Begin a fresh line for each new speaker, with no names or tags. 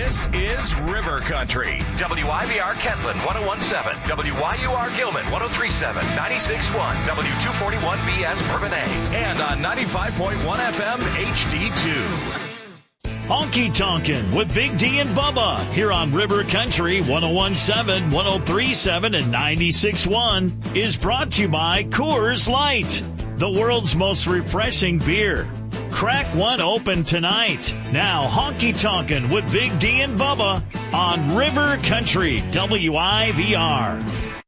This is River Country.
WIVR Kentland 101.7, WYUR Gilman 103.7, 96.1, W241BS Bourbon A,
And on 95.1 FM HD2.
Honky Tonkin' with Big D and Bubba here on River Country 101.7, 103.7, and 96.1 is brought to you by Coors Light, the world's most refreshing beer. Crack one open tonight. Now, Honky Tonkin' with Big D and Bubba on River Country WIVR.